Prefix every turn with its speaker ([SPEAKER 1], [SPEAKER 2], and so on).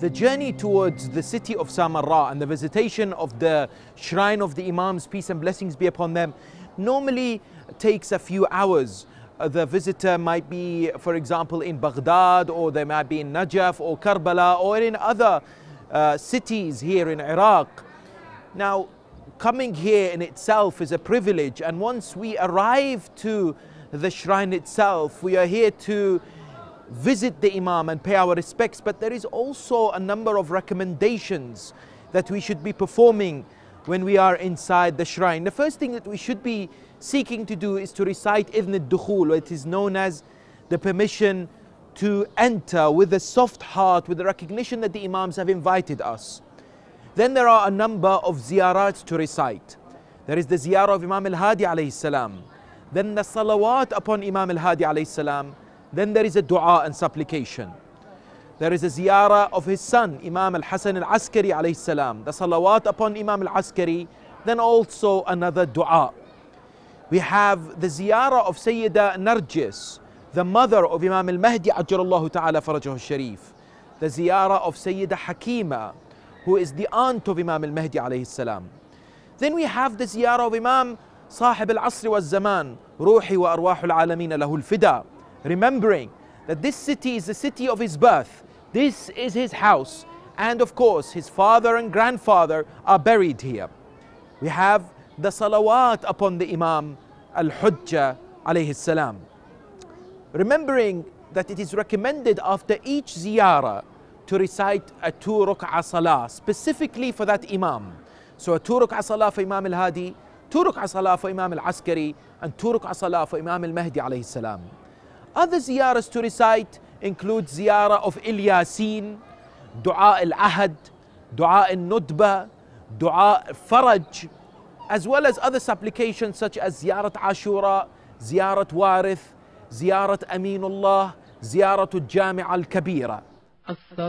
[SPEAKER 1] The journey towards the city of Samarra and the visitation of the shrine of the Imams, peace and blessings be upon them, normally takes a few hours. The visitor might be, for example, in Baghdad, or they might be in Najaf or Karbala or in other cities here in Iraq. Now, coming here in itself is a privilege, and once we arrive to the shrine itself, we are here to visit the Imam and pay our respects, but there is also a number of recommendations that we should be performing when we are inside the shrine. The first thing that we should be seeking to do is to recite Idhn al-Dukhul. It is known as the permission to enter with a soft heart, with the recognition that the Imams have invited us. Then there are a number of ziyarats to recite. There is the ziyarah of Imam al-Hadi alayhi salam, then the salawat upon Imam al-Hadi alayhi salam. Then there is a dua and supplication. There is a ziyarah of his son, Imam al-Hasan al-Askari alayhi salam, the salawat upon Imam al-Askari, then also another dua. We have the ziyarah of Sayyida Narjis, the mother of Imam al-Mahdi ajjalallahu ta'ala farajahu al-Sharif. The ziyarah of Sayyida Hakima, who is the aunt of Imam al-Mahdi alayhi salam. Then we have the ziyarah of Imam Sahib al-Asr wal-Zaman, Ruhi wa arwah al-alameen lahu al-fida. Remembering that this city is the city of his birth, this is his house, and of course his father and grandfather are buried here. We have the salawat upon the Imam al-Hujjah alayhi salam. Remembering that it is recommended after each ziyarah to recite a 2 ruk'ah salah specifically for that Imam. So a 2 ruk'ah salah for Imam al-Hadi, 2 ruk'ah salah for Imam al-Askari, and 2 ruk'ah salah for Imam al-Mahdi alayhi salam. Other ziyarahs to recite include ziyarah of Ilyasin, Dua al-Ahad, Dua al-Nudba, Dua al-Faraj, as well as other supplications such as Ziyarat Ashura, Ziyarat Warith, Ziyarat Aminullah, Ziyarat al-Jami' al-Kabira.